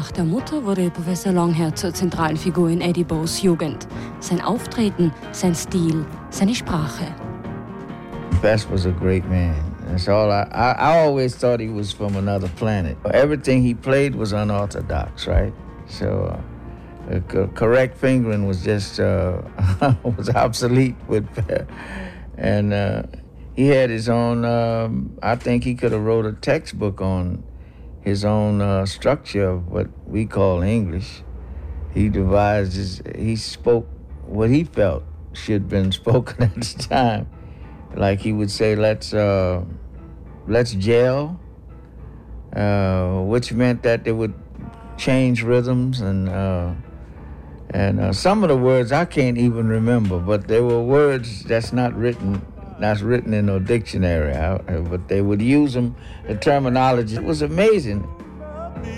Nach der Mutter wurde Professor Longhair zur zentralen Figur in Eddie Bows Jugend. Sein Auftreten, sein Stil, seine Sprache. Bess was a great man. That's all I always thought he was from another planet. Everything he played was unorthodox, right? So correct fingering was just was obsolete with, and he had his own. I think he could have wrote a textbook on his own structure of what we call English. He he spoke what he felt should have been spoken at the time. Like he would say, let's gel, which meant that they would change rhythms and some of the words I can't even remember, but they were words that's not written in no dictionary, but they would use them, the terminology. It was amazing.